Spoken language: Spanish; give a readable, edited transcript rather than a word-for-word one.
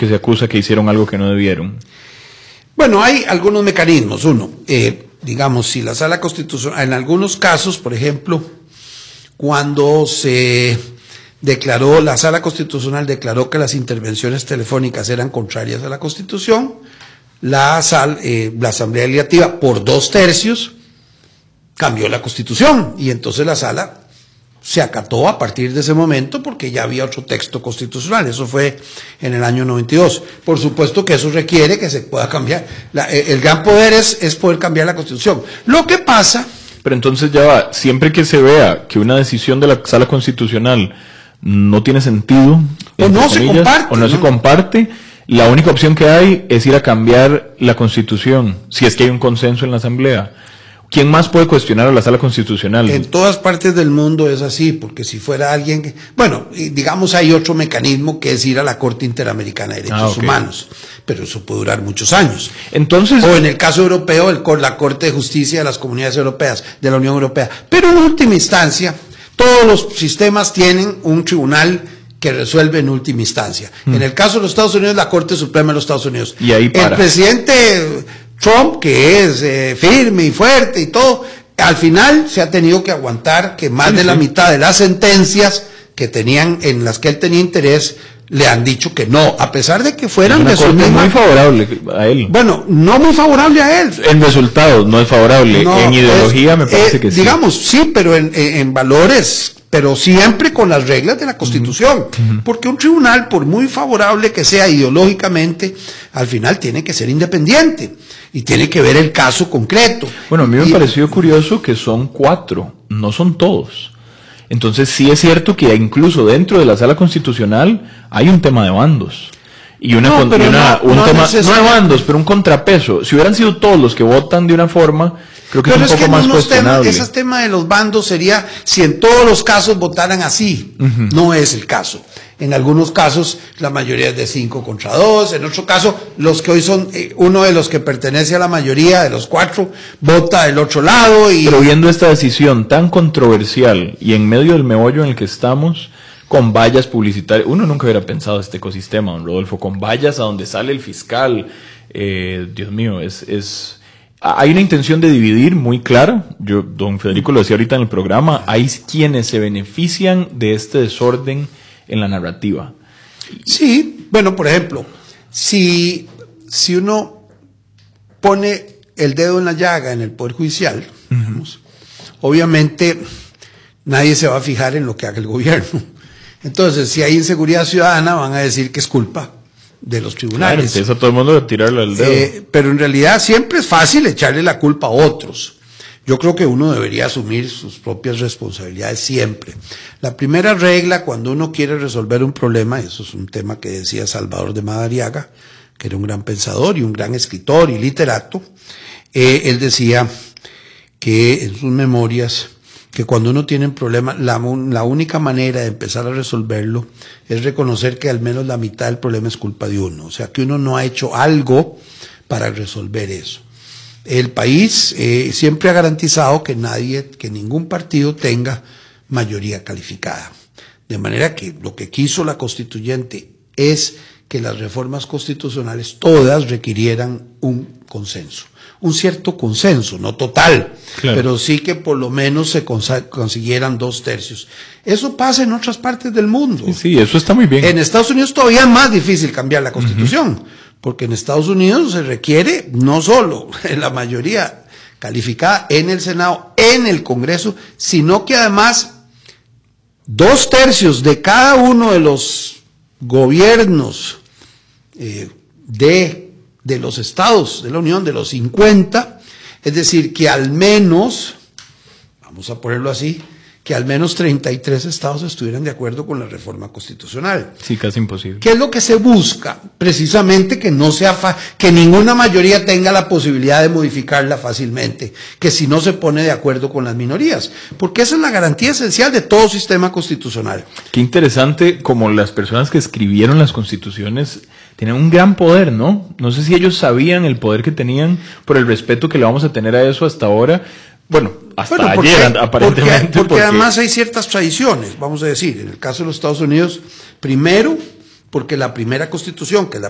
que se acusa que hicieron algo que no debieron? Bueno, hay algunos mecanismos. Uno, digamos, si la Sala Constitucional, en algunos casos, por ejemplo, cuando se declaró, la Sala Constitucional declaró que las intervenciones telefónicas eran contrarias a la Constitución, la Asamblea Legislativa, por 2/3, cambió la Constitución, y entonces la Sala se acató a partir de ese momento porque ya había otro texto constitucional. Eso fue en el año 92. Por supuesto que eso requiere que se pueda cambiar. El gran poder es poder cambiar la Constitución. Lo que pasa... Pero entonces ya va, siempre que se vea que una decisión de la Sala Constitucional no tiene sentido, o no se comparte, la única opción que hay es ir a cambiar la Constitución, si es que hay un consenso en la Asamblea. ¿Quién más puede cuestionar a la Sala Constitucional? En todas partes del mundo es así, porque si fuera alguien que... Bueno, digamos, hay otro mecanismo que es ir a la Corte Interamericana de Derechos Humanos, pero eso puede durar muchos años. Entonces... O en el caso europeo, la Corte de Justicia de las Comunidades Europeas, de la Unión Europea. Pero en última instancia, todos los sistemas tienen un tribunal que resuelve en última instancia. En el caso de los Estados Unidos, la Corte Suprema de los Estados Unidos. Y ahí para. El presidente Trump, que es firme y fuerte y todo, al final se ha tenido que aguantar que más de la mitad de las sentencias que tenían, en las que él tenía interés, le han dicho que no, a pesar de que fueran de su misma... muy favorable a él. Bueno, no muy favorable a él. En resultados no es favorable, no, en ideología me parece que sí. Digamos, sí, pero en valores, pero siempre con las reglas de la Constitución, porque un tribunal, por muy favorable que sea ideológicamente, al final tiene que ser independiente y tiene que ver el caso concreto. Bueno, a mí me pareció curioso que son 4, no son todos. Entonces sí es cierto que incluso dentro de la Sala Constitucional hay un tema de bandos. Y un tema, no de bandos, pero un contrapeso. Si hubieran sido todos los que votan de una forma, creo que es un poco más cuestionable. Ese tema de los bandos sería si en todos los casos votaran así. No es el caso. En algunos casos la mayoría es de 5 contra 2. En otro caso, los que hoy son uno de los que pertenece a la mayoría de los 4 vota del otro lado. Pero viendo esta decisión tan controversial y en medio del meollo en el que estamos, con vallas publicitarias, uno nunca hubiera pensado este ecosistema, don Rodolfo, con vallas a donde sale el fiscal. Dios mío, hay una intención de dividir muy clara. Don Federico lo decía ahorita en el programa, hay quienes se benefician de este desorden en la narrativa. Sí, bueno, por ejemplo, si uno pone el dedo en la llaga en el Poder Judicial, digamos, obviamente nadie se va a fijar en lo que haga el gobierno. Entonces, si hay inseguridad ciudadana, van a decir que es culpa de los tribunales. Claro, empieza todo el mundo a tirarle el dedo. Pero en realidad siempre es fácil echarle la culpa a otros. Yo creo que uno debería asumir sus propias responsabilidades siempre. La primera regla cuando uno quiere resolver un problema, eso es un tema que decía Salvador de Madariaga, que era un gran pensador y un gran escritor y literato, él decía que en sus memorias, que cuando uno tiene un problema, la única manera de empezar a resolverlo es reconocer que al menos la mitad del problema es culpa de uno, o sea que uno no ha hecho algo para resolver eso. El país siempre ha garantizado que ningún partido tenga mayoría calificada. De manera que lo que quiso la constituyente es que las reformas constitucionales todas requirieran un consenso. Un cierto consenso, no total, claro, pero sí que por lo menos se consiguieran 2/3. Eso pasa en otras partes del mundo. Sí, eso está muy bien. En Estados Unidos todavía es más difícil cambiar la Constitución, porque en Estados Unidos se requiere no solo la mayoría calificada en el Senado, en el Congreso, sino que además 2/3 de cada uno de los gobiernos de los estados de la Unión, de los 50, es decir, que al menos, vamos a ponerlo así, que al menos 33 estados estuvieran de acuerdo con la reforma constitucional. Sí, casi imposible. ¿Qué es lo que se busca? Precisamente que no sea que ninguna mayoría tenga la posibilidad de modificarla fácilmente, que si no se pone de acuerdo con las minorías, porque esa es la garantía esencial de todo sistema constitucional. Qué interesante como las personas que escribieron las constituciones tenían un gran poder, ¿no? No sé si ellos sabían el poder que tenían por el respeto que le vamos a tener a eso hasta ahora. Bueno, hasta ayer aparentemente. Porque además hay ciertas tradiciones, vamos a decir, en el caso de los Estados Unidos, primero, porque la primera constitución, que es